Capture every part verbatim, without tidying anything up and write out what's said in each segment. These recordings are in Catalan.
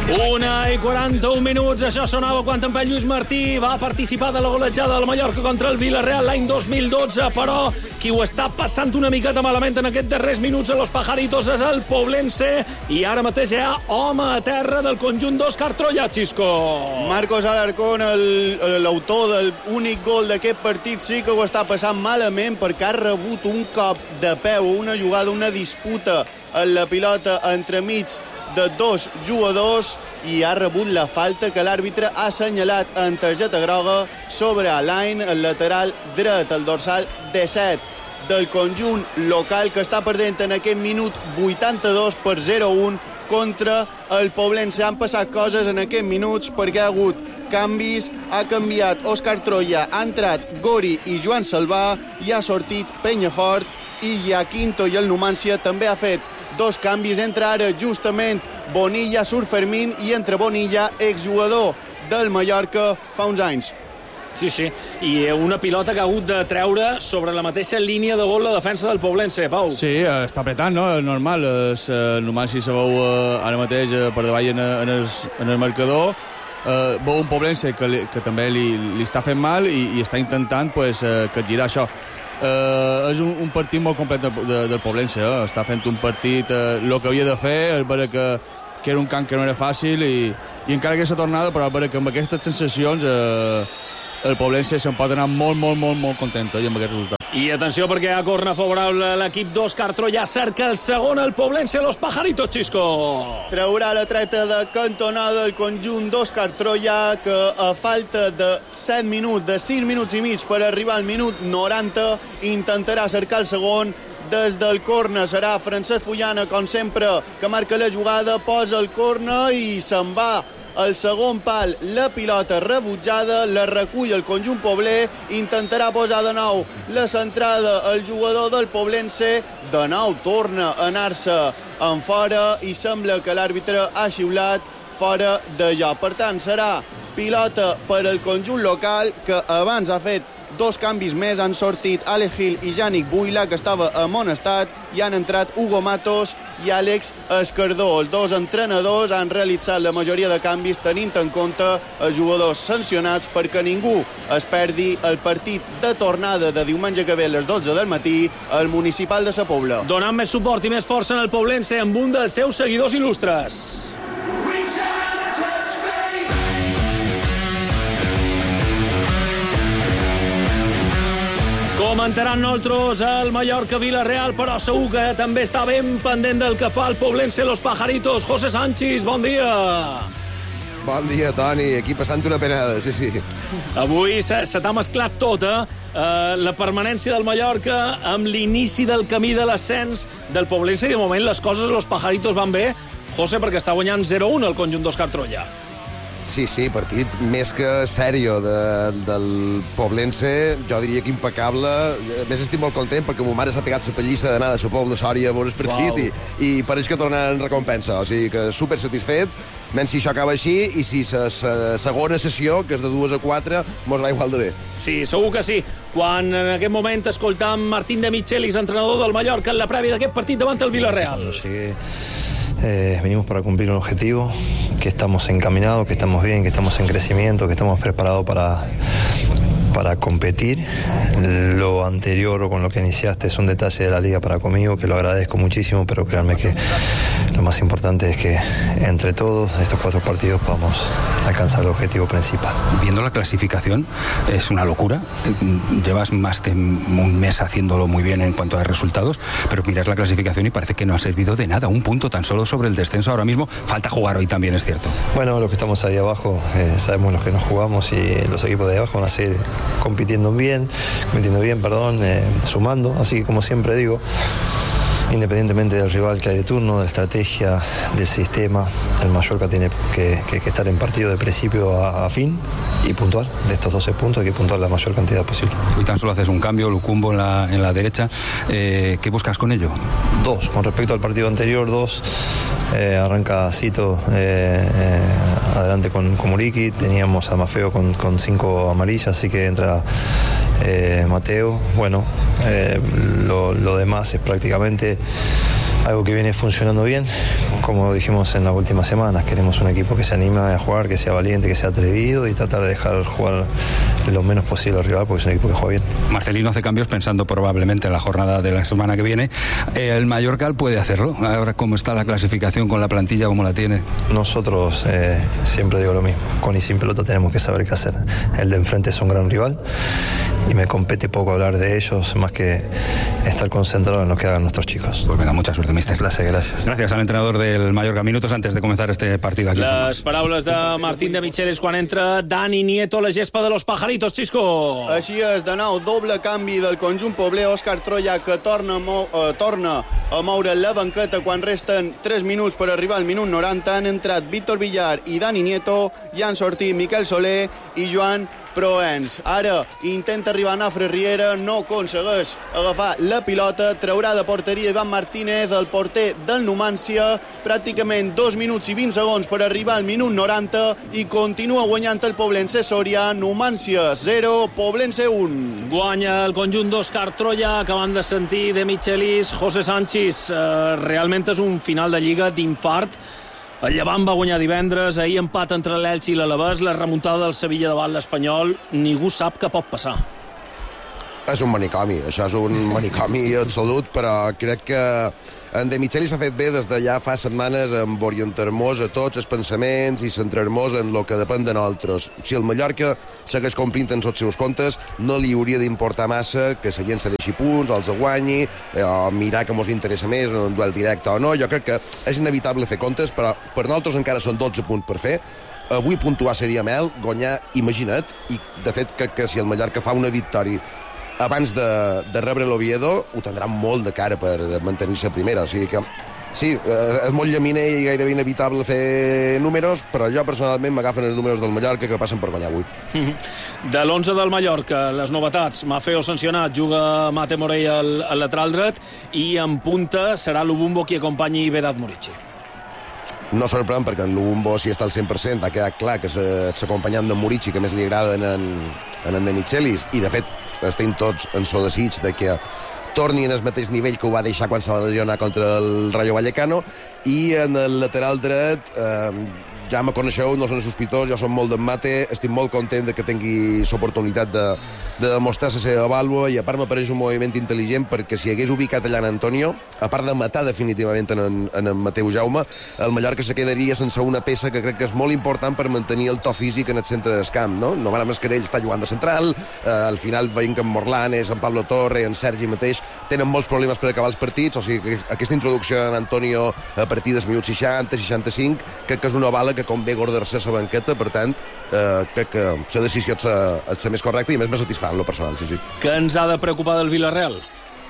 Una i quaranta-un minuts, això sonava quan també Lluís Martí va participar de la golejada del Mallorca contra el Villarreal l'any dos mil dotze, però qui ho està passant una miqueta malament en aquests darrers minuts a Los Pajaritos és el Poblense, i ara mateix hi ha home a terra del conjunt d'Òscar Troya, Xisco. Marcos Alarcón, l'autor de l'únic gol d'aquest partit, sí que ho està passant malament perquè ha rebut un cop de peu, una jugada, una disputa en la pilota entremig de dos jugadors, i ha rebut la falta que l'àrbitre ha assenyalat en targeta groga sobre Alain, el lateral dret, el dorsal disset del conjunt local, que està perdent en aquest minut vuitanta-dos per zero a un contra el Poblense. Han passat coses en aquests minuts perquè ha hagut canvis, ha canviat Òscar Troya, ha entrat Gori i Joan Salvà, i ha sortit Penyafort, i Iaquinto, i el Numancia també ha fet dos canvis. Entra ara justament Bonilla, surt Fermín, i entra Bonilla, exjugador del Mallorca fa uns anys. Sí, sí, i una pilota que ha hagut de treure sobre la mateixa línia de gol la defensa del Poblense, Pau. Sí, està apretant, no? És normal. El Numancia se veu ara mateix per davall en el, en el marcador. Uh, veu un Poblense que, li, que també li, li està fent mal i, i està intentant pues, uh, capgirar això. Uh, és un, un partit molt complet de, de, del Poblense, eh? Està fent un partit el uh, que havia de fer, és vera que, que era un camp que no era fàcil, i, i encara que s'ha tornat, però és vera que amb aquestes sensacions uh, el Poblense se'n pot anar molt, molt, molt, molt content eh, amb aquest resultat. I atenció, perquè a corna favorable l'equip d'Òscar Troya, cerca el segon el Poblense, Los Pajaritos, Xisco. Traurà la treta de cantonada del conjunt d'Òscar Troya, que a falta de set minuts, de sis minuts i mig per arribar al minut noranta, intentarà cercar el segon. Des del corna serà Francesc Fullana, com sempre, que marca la jugada, posa el corna i se'n va el segon pal, la pilota rebutjada, la recull el conjunt pobler, intentarà posar de nou la centrada el jugador del Poblense, de nou torna a anar-se en fora i sembla que l'àrbitre ha xiulat fora de lloc. Per tant, serà pilota per al conjunt local, que abans ha fet dos canvis més. Han sortit Ale Gil i Yannick Buila, que estava amonestat, i han entrat Hugo Matos i Àlex Escardó. Els dos entrenadors han realitzat la majoria de canvis tenint en compte els jugadors sancionats, perquè ningú es perdi el partit de tornada de diumenge que ve a les dotze del matí al Municipal de Sa Pobla. Donant més suport i més força en el Poblense amb un dels seus seguidors il·lustres. Comentaran nosaltres el Mallorca-Villarreal, però segur que també està ben pendent del que fa el Poblense, Los Pajaritos. José Sánchez, bon dia. Bon dia, Toni. Aquí passant una penada, sí, sí. Avui se, se t'ha mesclat tot, eh? Uh, la permanència del Mallorca amb l'inici del camí de l'ascens del Poblense, i de moment les coses Los Pajaritos van bé, José, perquè està guanyant zero a un el conjunt d'Òscar Troya. Sí, sí, partit més que sèrio de, del Poblense, jo diria que impecable. A més, estic molt content perquè ma mare s'ha pegat la pallissa d'anar de Sa Pobla a Sòria a veure el partit, wow. i, i pareix que tornen recompensa. O sigui que super satisfet, menys si això acaba així, i si la segona sessió, que és de dues a quatre, mos va igual de bé. Sí, segur que sí. Quan en aquest moment escoltam Martín de Michelis, entrenador del Mallorca, en la prèvia d'aquest partit davant el Villarreal. Sí. Eh, venimos para cumplir un objetivo, que estamos encaminados, que estamos bien, que estamos en crecimiento, que estamos preparados para, para competir. Lo anterior o con lo que iniciaste es un detalle de la liga para conmigo, que lo agradezco muchísimo, pero créanme que lo más importante es que entre todos estos cuatro partidos podamos alcanzar el objetivo principal. Viendo la clasificación es una locura. Llevas más de un mes haciéndolo muy bien en cuanto a resultados, pero miras la clasificación y parece que no ha servido de nada. Un punto tan solo sobre el descenso ahora mismo. Falta jugar hoy también, es cierto. Bueno, los que estamos ahí abajo eh, sabemos los que nos jugamos, y los equipos de abajo van a seguir compitiendo bien, compitiendo bien, perdón, eh, sumando. Así que, como siempre digo, independientemente del rival que hay de turno, de la estrategia, del sistema, el Mallorca tiene que, que, que estar en partido de principio a, a fin y puntuar. De estos doce puntos hay que puntuar la mayor cantidad posible. Hoy tan solo haces un cambio, Lucumbo en la, en la derecha. Eh, ¿Qué buscas con ello? Dos. Con respecto al partido anterior, dos. Eh, arranca Cito eh, eh, adelante con, con Muriqui. Teníamos a Mafeo con, con cinco amarillas, así que entra eh, Mateo. Bueno, eh, lo, lo demás es prácticamente algo que viene funcionando bien, como dijimos en las últimas semanas. Queremos un equipo que se anima a jugar, que sea valiente, que sea atrevido y tratar de dejar jugar lo menos posible al rival, porque es un equipo que juega bien. Marcelino hace cambios pensando probablemente en la jornada de la semana que viene. El Mallorca puede hacerlo. Ahora, ¿cómo está la clasificación con la plantilla, cómo la tiene? Nosotros eh, siempre digo lo mismo, con y sin pelota tenemos que saber qué hacer. El de enfrente es un gran rival y me compete poco hablar de ellos, más que estar concentrado en lo que hagan nuestros chicos. Pues venga, mucha suerte, mister. Gracias, gracias. Gracias al entrenador del Mallorca. Minutos antes de comenzar este partido aquí. Les paraules de Martín de Michelis quan entra Dani Nieto a la gespa de los Pajaritos, Xisco. Així és, de nou, doble canvi del conjunt pobler. Òscar Troya, que torna a, mou, eh, torna a moure la banqueta quan resten tres minuts per arribar al minut noranta. Han entrat Víctor Villar i Dani Nieto i han sortit Miquel Soler i Joan Proens. Ara intenta arribar a Nafre Riera, no aconsegueix agafar la pilota, traurà de porteria Ivan Martínez, el porter del Numància. Pràcticament dos minuts i vint segons per arribar al minut noranta i continua guanyant el Poblense Soria. Numància zero, Poblense un. Guanya el conjunt d'Òscar Troya, acabant de sentir de Michelis. José Sánchez, eh, realment és un final de Lliga d'infart. El Llevant va guanyar divendres, ahir empat entre l'Elx i l'Alavés, la remuntada del Sevilla davant l'Espanyol. Ningú sap què pot passar. És un manicomi, això és un manicomi absolut, però crec que en De Michelis s'ha fet bé des de ja fa setmanes amb orientar-nos a tots els pensaments i centrar-nos en el que depèn de nosaltres. Si el Mallorca segueix complint en els seus comptes, no li hauria d'importar massa que la gent se deixi punts, o els guanyi, o mirar que mos interessa més en un duel directe o no. Jo crec que és inevitable fer comptes, però per nosaltres encara són dotze punts per fer. Avui puntuar seria mel, guanyar, imagina't, i de fet crec que si el Mallorca fa una victòria abans de, de rebre l'Oviedo, ho tindrà molt de cara per mantenir-se a primera. O sigui que, sí, és molt llaminer i gairebé inevitable fer números, però jo personalment m'agafen els números del Mallorca que passen per guanyar avui. De l'onze del Mallorca, les novetats. Mafeo sancionat, juga Mate Morell al, al lateral dret i en punta serà Lubumbo qui acompanyi Vedat Murici. No sorprèn perquè en Lubumbo, si està al cent per cent, ha quedat clar que és acompanyant de Murici que més li agrada en en, en, en De Michelis, i de fet estem tots en so desig de que torni en el mateix nivell que ho va deixar quan se va lesionar contra el Rayo Vallecano. I en el lateral dret, eh, ja me coneixeu, no són sospitós, jo som molt d'en Mate, estic molt content de que tingui l'oportunitat de, de demostrar la seva vàlua, i a part m'apareix un moviment intel·ligent, perquè si hagués ubicat allà en Antonio, a part de matar definitivament en, en, en, en Mateu Jaume, el Mallorca se quedaria sense una peça que crec que és molt important per mantenir el to físic en el centre del camp, no? Nomara Mascarell està jugant de central, eh, al final veiem que en Morlanes, en Pablo Torre, en Sergi mateix tenen molts problemes per acabar els partits, o sigui que aquesta introducció en Antonio a partir dels minuts seixanta seixanta-cinc crec que és una bala que convé guardar-se a la banqueta. Per tant, eh, crec que la decisió és la més correcta i més me satisfà en lo personal, sí, sí. Què ens ha de preocupar del Villarreal?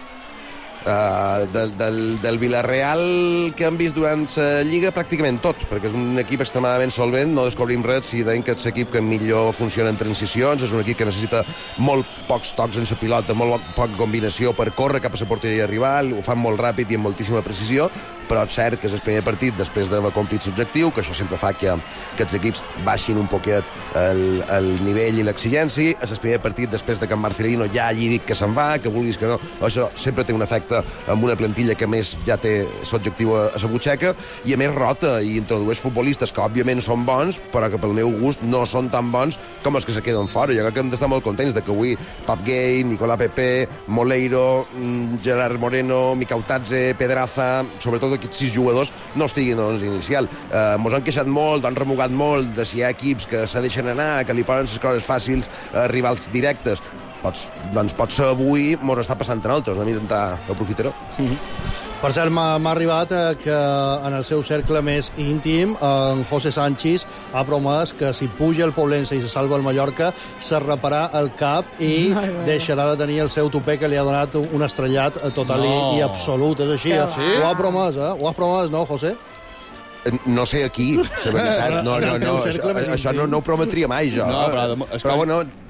Uh, del, del, del Villarreal que hem vist durant la Lliga pràcticament tot, perquè és un equip extremadament solvent, no descobrim res si deim que és l'equip que millor funciona en transicions, és un equip que necessita molt pocs tocs en la pilota, molt poca combinació per córrer cap a la porteria rival, ho fan molt ràpid i amb moltíssima precisió, però és cert que és el primer partit després d'haver complit l'objectiu, que això sempre fa que, que els equips baixin un poquet el, el nivell i l'exigència, és el primer partit després de que en Marcelino ja hagi dit que se'n va, que vulguis que no, això sempre té un efecte amb una plantilla que més ja té l'objectiu a la butxaca, i a més rota i introdueix futbolistes que òbviament són bons, però que pel meu gust no són tan bons com els que se queden fora. Jo crec que hem d'estar molt contents de que avui Pap Gay, Nicolás Pepe, Moleiro, Gerard Moreno, Micautadze, Pedraza, sobretot aquests sis jugadors no estiguin en l'onze inicial. Eh, mos han queixat molt, han remugat molt de si hi ha equips que se deixen anar, que li posen les coses fàcils a rivals directes. Pots, doncs potser avui mos està passant a nosaltres, anem a intentar aprofitar-ho. Mm-hmm. Per cert, m'ha arribat eh, que en el seu cercle més íntim, en José Sánchez ha promès que si puja el Poblense i se salva el Mallorca, se reparà el cap i ai, deixarà de tenir el seu tupé que li ha donat un estrellat total no. i, i absolut. És així, eh? Sí? Ho ha promès, eh? Ho has promès, no, José? No sé aquí, la veritat. No, no, no, això, això no, no ho prometria mai, jo. No, però, però bueno,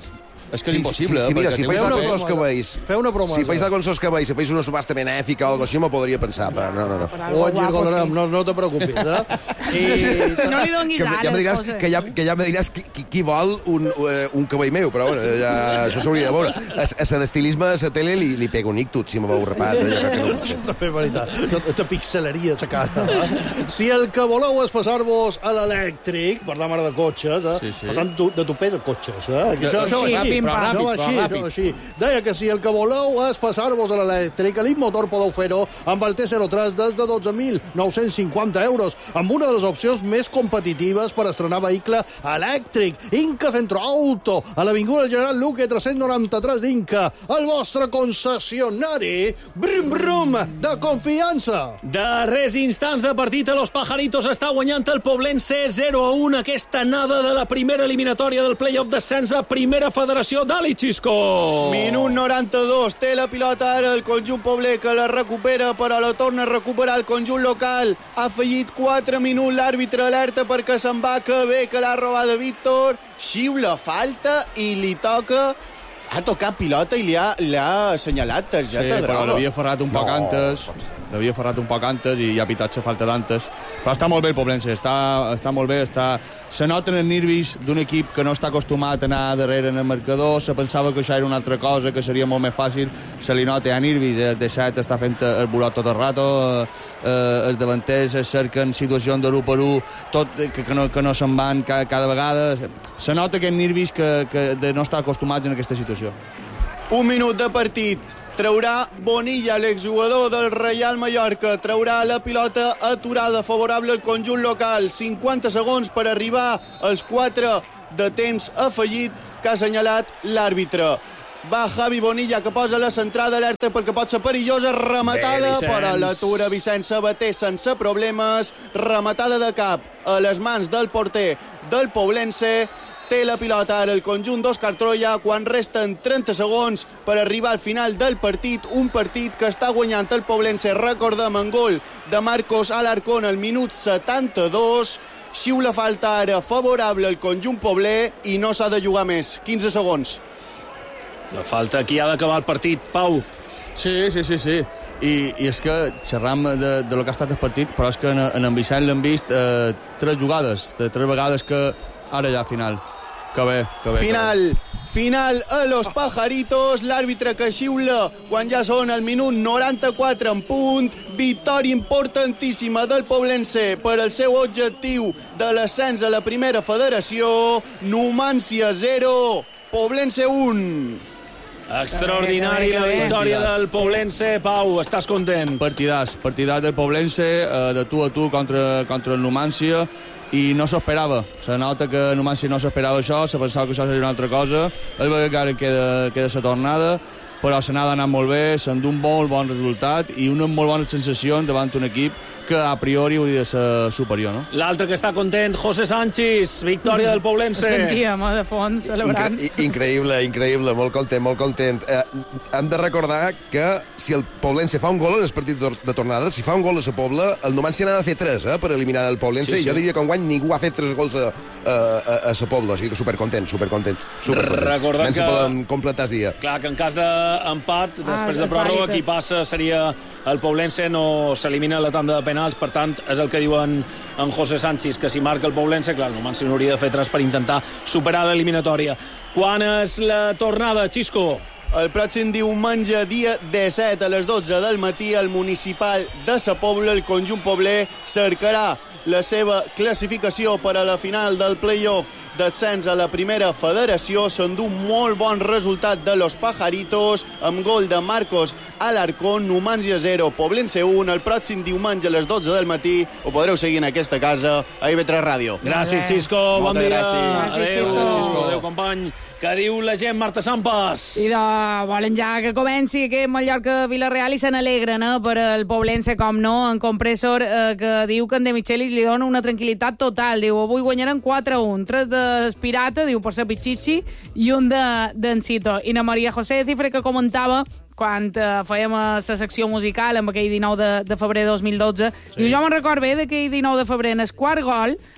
És que és impossible. Sí, sí, mira, si feis algo amb els cabells... Feu una promesa. Si feis algo amb els cabells, si feis una subhasta benèfica o alguna cosa així, m'ho podria pensar, però no, no, no. Ho enllargarem, no, no te preocupis, eh? I... No li donis que, ja me diràs, que, ja, que ja me diràs qui, qui, qui vol un, un cabell meu, però bueno, ja, això s'hauria de veure. A, a la d'estilisme, a la tele, li, li pego un ictut, si m'ho veu rapat. Ja crec que no pot ser. També és veritat. De pixeleria, a cara. Eh? Si el que voleu és passar-vos a l'elèctric, per la mare de cotxes, eh? Sí, sí. Passant tu, de tupès a cotxes, eh? Que això, això, sí, així, però ràpid, això, així, ràpid. això així. Deia que si el que voleu és passar-vos a l'elèctric, a l'Immotor podeu fer-ho amb el T zero tres des de dotze mil nou-cents cinquanta euros, amb una de les opcions més competitives per estrenar vehicle elèctric. Inca Centro Auto, a l'Avinguda General Luque tres-cents noranta-tres d'Inca, el vostre concessionari brum brum de confiança. Darrers instants de partit a Los Pajaritos està guanyant el Poblense zero a un aquesta anada de la primera eliminatòria del play-off descens a Primera Federació. Dali, Xisco! Minut noranta-dos, té la pilota ara el conjunt pobler que la recupera, però la torna a recuperar el conjunt local. Ha fallit quatre minuts l'àrbitre, alerta perquè se'n va, que bé que l'ha robada Víctor. Xiula falta i li toca... Ha tocat pilota i li ha, li ha assenyalat targeta sí, groga. Però l'havia ferrat un poc no, antes, l'havia ferrat un poc antes i ha pitat la falta d'antes. Però està molt bé el Poblense, està, està molt bé, està... Se noten els nervis d'un equip que no està acostumat a anar darrere en el marcador, se pensava que això era una altra cosa, que seria molt més fàcil, se li nota a nervis, de set està fent el burot tot el rato, eh, els davanters es cerquen situacions de l'u per u, tot, que, que, no, que no se'n van cada, cada vegada. Se nota aquests nervis que, que de no estar acostumats en aquesta situació. Un minut de partit. Traurà Bonilla, l'exjugador del Reial Mallorca. Traurà la pilota aturada, favorable al conjunt local. cinquanta segons per arribar als quatre de temps afegit que ha assenyalat l'àrbitre. Va Javi Bonilla, que posa la centrada alerta perquè pot ser perillosa. Rematada, Bé, però l'atura Vicent Sabater sense problemes. Rematada de cap a les mans del porter del Poblense. Té la pilota ara el conjunt d'Òscar Troia quan resten trenta segons per arribar al final del partit. Un partit que està guanyant el Poblense. Recordem en gol de Marcos Alarcón al minut setanta-dos. Xiula falta ara favorable al conjunt pobler i no s'ha de jugar més. quinze segons. La falta aquí ha d'acabar el partit, Pau. Sí, sí, sí, sí. I, i és que xerram de, de lo que ha estat el partit, però és que en, en Vicent l'hem vist eh, tres jugades, tres vegades que ara ja final. Que bé, que bé. Final, que bé. final a Los Pajaritos. L'àrbitre que xiula quan ja són el minut noranta-quatre en punt. Victòria importantíssima del Poblense per al seu objectiu de l'ascens a la primera federació. Numància zero, Poblense un. Extraordinari la victòria del Poblense. Pau, estàs content? Partidàs, partidàs del Poblense, eh, de tu a tu contra, contra el Numància, i no s'esperava. Se nota que Numància no s'esperava això, se pensava que això seria una altra cosa. És perquè encara queda, queda la tornada, però l'anada ha anat molt bé, s'endú un molt bon resultat i una molt bona sensació davant un equip que a priori hauria de ser superior, no? L'altre que està content, José Sánchez, victòria del Poblense. Sentíem, de fons, celebrant. Incre increïble, increïble, molt content, molt content. Eh, hem de recordar que si el Poblense fa un gol en el partit de, de tornada, si fa un gol a la Pobla, el Numància n'ha de fer tres, eh, per eliminar el Poblense, sí, sí. I jo diria que enguany ningú ha fet tres gols a, a, a, a la Pobla, o sigui que supercontent, supercontent. supercontent. Recordem que... poden completar el dia. Clar, que en cas d'empat, Ah, després de pròrroga, qui passa seria el Poblense, no s'elimina la tanda de penals, per tant, és el que diuen en José Sánchez, que si marca el Poblense, clar, el Numància n'hauria de fer tres per intentar superar l'eliminatòria. Quan és la tornada, Xisco? El pròxim diumenge, dia disset a les dotze del matí, al municipal de Sa Pobla, el conjunt pobler cercarà la seva classificació per a la final del play-off d'ascens a la primera federació. S'endú un molt bon resultat de Los Pajaritos amb gol de Marcos Alarcón. Numància zero, Poblense un. El pròxim diumenge a les dotze del matí ho podreu seguir en aquesta casa a I V tres Ràdio. Gràcies, Xisco. Bon dia. Gràcies. Adéu, Xisco. Adéu, company. Que diu la gent, Marta Sampas? I de, volen ja que comenci aquest Mallorca-Vilareal i se n'alegren eh, per el Poblense, com no, en Compressor, eh, que diu que en De Michelis li dona una tranquil·litat total. Diu, avui guanyaran quatre a un. Tres d'Espirata, diu, per ser Pichichi, i un d'en Cito. I na Maria José Cifre, que comentava quan uh, fèiem la secció musical amb aquell dinou de, de febrer de dos mil dotze, sí. Diu, jo me'n record bé d'aquell dinou de febrer en el quart gol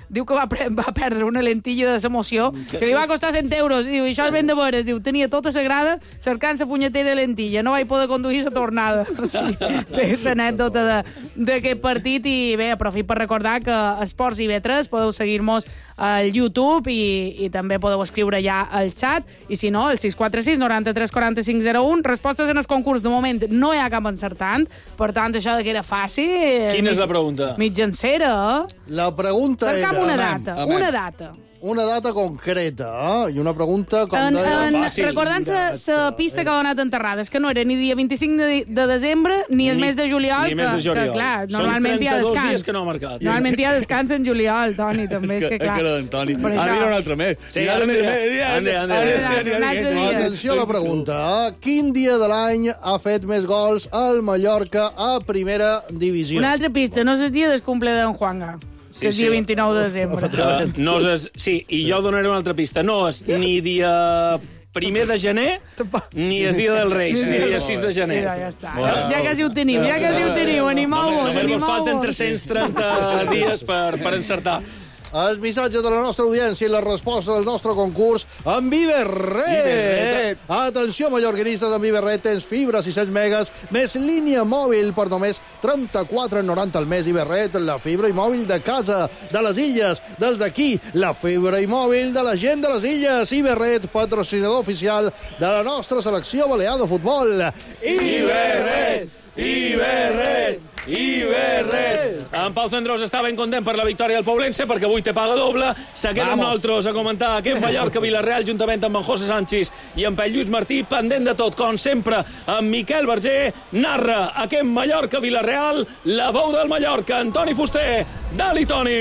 diu que va, va perdre una lentilla de l'emoció, que li va costar cent euros. Diu, això és ben de veres. Diu, tenia tota la grada cercant la punyetera lentilla. No vaig poder conduir la tornada. Sí, té l'anècdota d'aquest partit i bé, aprofit per recordar que Esports I V tres podeu seguir-nos al YouTube i, i també podeu escriure ja al xat i si no, el sis quatre sis noranta tres quaranta cinc zero un. Respostes en el concurs de moment no hi ha cap encertant, per tant això de que era fàcil... Quina és la pregunta? Mitjancera. La pregunta era... Cercam una data, Amem. una data. Una data concreta, eh? I una pregunta com en, deia... en, recordant la pista que ha donat enterrada, és que no era ni dia vint-i-cinc de, de desembre ni el Ni- mes de juliol. ni mes de que, juliol. Que, clar, Són normalment hi ha trenta-dos descans. dies que no ha marcat. Normalment hi ha descans en juliol, Toni, també. És que, és clar. que era d'Antoni. Per Ara això- vine un altre mes. Sí, Mira, ara mira, mira. mira, Ande, ande, mira, ande. mira, mira, Un altre mira, dia. Atenció a la pregunta. eh? Quin dia de l'any ha fet més gols al Mallorca a primera divisió? Una altra pista, no és el dia del cumple d'en Juanga, Sí, que és sí. dia vint-i-nou de desembre. Uh, no és, sí, i jo donaré una altra pista. No és ni dia primer de gener, ni és dia dels Reis, ni dia sis de gener. Mira, ja està. Ja, ja quasi ho teniu, ja quasi ho teniu. Animau-vos, Només vos falten animau-vos. tres-cents trenta dies per, per encertar. Els missatges de la nostra audiència i la resposta del nostre concurs amb Viverret. Viverret. Atenció, mallorquinistes, amb Viverret tens fibra sis cents megas més línia mòbil per només trenta-quatre noranta al mes. Viverret, la fibra i mòbil de casa, de les illes, des d'aquí, la fibra i mòbil de la gent de les illes. Viverret, patrocinador oficial de la nostra selecció balear de futbol. Viverret! Iberret! Iberret! En Pau Cendrós està ben content per la victòria del Poblense perquè avui té paga doble. Seguim amb nosaltres a comentar aquest Mallorca-Villarreal juntament amb en José Sánchez i en Pep Lluís Martí, pendent de tot, com sempre, en Miquel Verger narra aquest Mallorca-Villarreal, la veu del Mallorca, Antoni Fuster. Dali, Toni!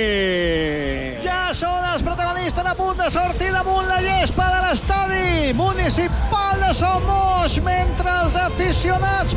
Ja són els protagonistes a punt de sortir damunt la gespa de l'estadi municipal de Somos, mentre els aficionats